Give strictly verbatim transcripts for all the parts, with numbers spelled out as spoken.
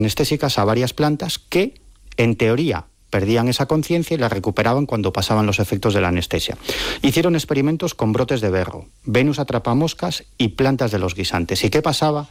anestésicas a varias plantas que, en teoría, perdían esa conciencia y la recuperaban cuando pasaban los efectos de la anestesia. Hicieron experimentos con brotes de berro, Venus atrapamoscas y plantas de los guisantes. ¿Y qué pasaba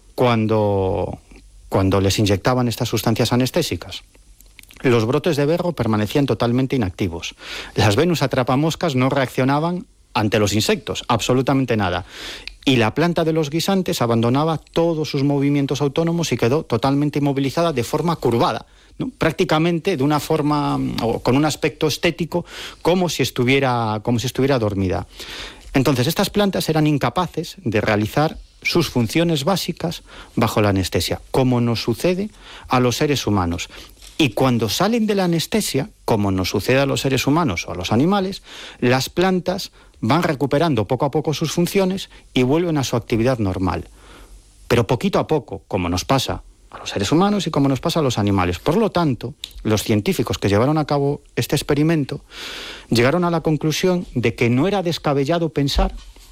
cuando, cuando les inyectaban estas sustancias anestésicas? Los brotes de berro permanecían totalmente inactivos. Las Venus atrapamoscas no reaccionaban ante los insectos, absolutamente nada. Y la planta de los guisantes abandonaba todos sus movimientos autónomos y quedó totalmente inmovilizada de forma curvada, ¿no? Prácticamente de una forma, o con un aspecto estético, como si estuviera, como si estuviera dormida. Entonces, estas plantas eran incapaces de realizar sus funciones básicas bajo la anestesia, como nos sucede a los seres humanos. Y cuando salen de la anestesia, como nos sucede a los seres humanos o a los animales, las plantas van recuperando poco a poco sus funciones y vuelven a su actividad normal. Pero poquito a poco, como nos pasa a los seres humanos y como nos pasa a los animales. Por lo tanto, los científicos que llevaron a cabo este experimento llegaron a la conclusión de que no era descabellado pensar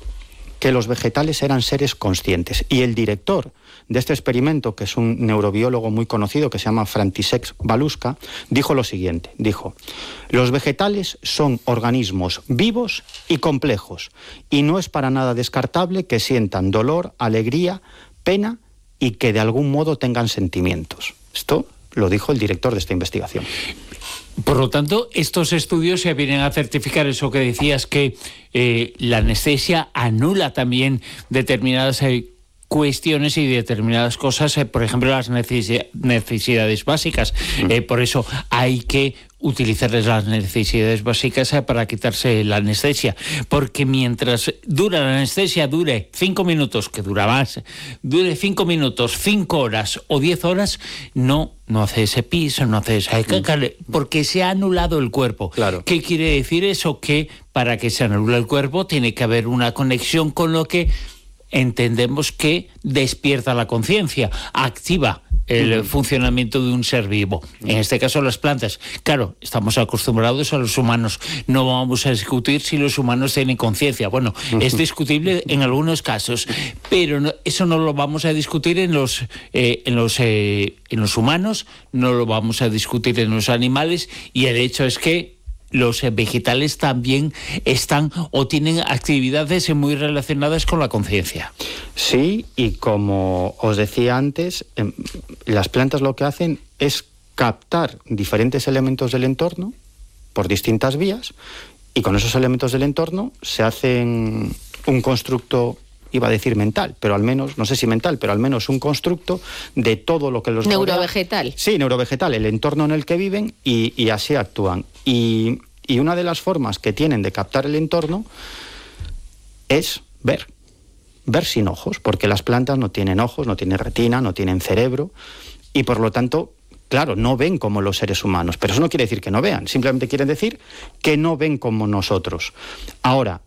que los vegetales eran seres conscientes. Y el director de este experimento, que es un neurobiólogo muy conocido que se llama František Baluška, dijo lo siguiente, dijo: los vegetales son organismos vivos y complejos, y no es para nada descartable que sientan dolor, alegría, pena y que de algún modo tengan sentimientos. Esto lo dijo el director de esta investigación. Por lo tanto, estos estudios se vienen a certificar eso que decías, que eh, la anestesia anula también determinadas eh, cuestiones y determinadas cosas, eh, por ejemplo, las necesi- necesidades básicas. Mm. Eh, por eso hay que utilizar las necesidades básicas eh, para quitarse la anestesia. Porque mientras dura la anestesia, dure cinco minutos, que dura más, dure cinco minutos, cinco horas o diez horas, no, no hace ese piso, no hace esa caca, porque se ha anulado el cuerpo. Claro. ¿Qué quiere decir eso? Que para que se anule el cuerpo tiene que haber una conexión con lo que entendemos que despierta la conciencia, activa el uh-huh. funcionamiento de un ser vivo. Uh-huh. En este caso, las plantas. Claro, estamos acostumbrados a los humanos. No vamos a discutir si los humanos tienen conciencia. Bueno, uh-huh. es discutible en algunos casos, pero no, eso no lo vamos a discutir en los, eh, en los, eh, en los humanos, no lo vamos a discutir en los animales, y el hecho es que los vegetales también están o tienen actividades muy relacionadas con la conciencia. Sí, y como os decía antes, eh, las plantas lo que hacen es captar diferentes elementos del entorno por distintas vías, y con esos elementos del entorno se hacen un constructo, iba a decir mental, pero al menos, no sé si mental, pero al menos un constructo de todo lo que los neurovegetal. rodea. Sí, neurovegetal, el entorno en el que viven, y, y así actúan. Y, y una de las formas que tienen de captar el entorno es ver, ver sin ojos, porque las plantas no tienen ojos, no tienen retina, no tienen cerebro, y por lo tanto, claro, no ven como los seres humanos, pero eso no quiere decir que no vean, simplemente quiere decir que no ven como nosotros. Ahora,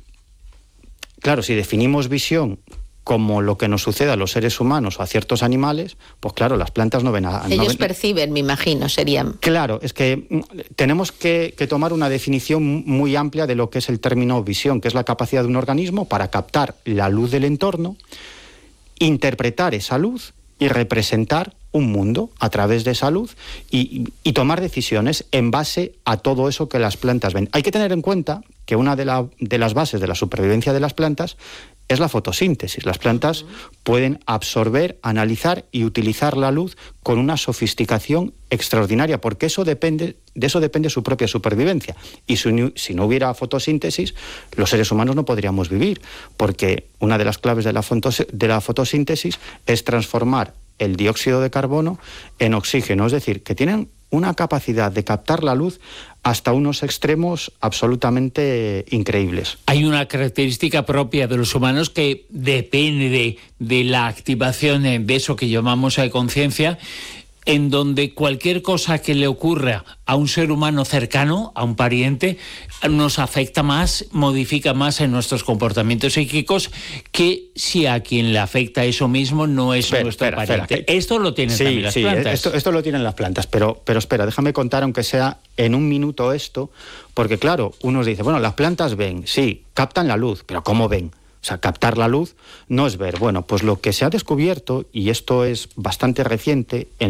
claro, si definimos visión como lo que nos sucede a los seres humanos o a ciertos animales, pues claro, las plantas no ven a... Ellos no ven... perciben, me imagino, serían... Claro, es que tenemos que, que tomar una definición muy amplia de lo que es el término visión, que es la capacidad de un organismo para captar la luz del entorno, interpretar esa luz y representar un mundo a través de esa luz y, y tomar decisiones en base a todo eso que las plantas ven. Hay que tener en cuenta que una de, la, de las bases de la supervivencia de las plantas es la fotosíntesis. Las plantas pueden absorber, analizar y utilizar la luz con una sofisticación extraordinaria, porque eso depende, de eso depende su propia supervivencia. Y si, si no hubiera fotosíntesis, los seres humanos no podríamos vivir, porque una de las claves de la, fotos, de la fotosíntesis es transformar el dióxido de carbono en oxígeno, es decir, que tienen una capacidad de captar la luz hasta unos extremos absolutamente increíbles. Hay una característica propia de los humanos que depende de, de la activación de eso que llamamos de conciencia, en donde cualquier cosa que le ocurra a un ser humano cercano, a un pariente, nos afecta más, modifica más en nuestros comportamientos psíquicos que si a quien le afecta eso mismo no es espera, nuestro espera, pariente. Espera, que... Esto lo tienen sí, también las sí, plantas. Esto, esto lo tienen las plantas, pero, pero espera, déjame contar, aunque sea en un minuto esto, porque claro, uno dice, bueno, las plantas ven, sí, captan la luz, pero ¿cómo ven? O sea, captar la luz no es ver. Bueno, pues lo que se ha descubierto, y esto es bastante reciente, en